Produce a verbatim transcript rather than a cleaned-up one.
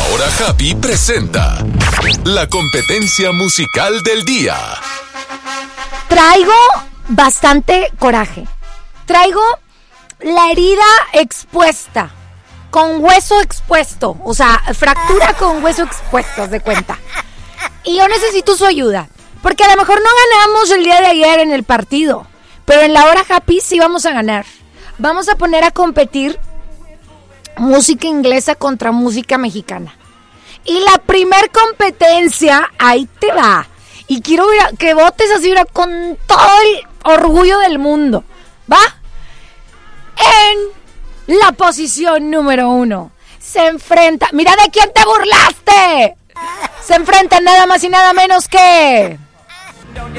Hora Happy presenta la competencia musical del día. Traigo bastante coraje. Traigo la herida expuesta, con hueso expuesto. O sea, fractura con hueso expuesto, haz de cuenta. Y yo necesito su ayuda, porque a lo mejor no ganamos el día de ayer en el partido, pero en la Hora Happy sí vamos a ganar. Vamos a poner a competir música inglesa contra música mexicana. Y la primer competencia, ahí te va. Y quiero mira, que votes así mira, con todo el orgullo del mundo. ¿Va? En la posición número uno se enfrenta... ¡Mira de quién te burlaste! Se enfrenta nada más y nada menos que...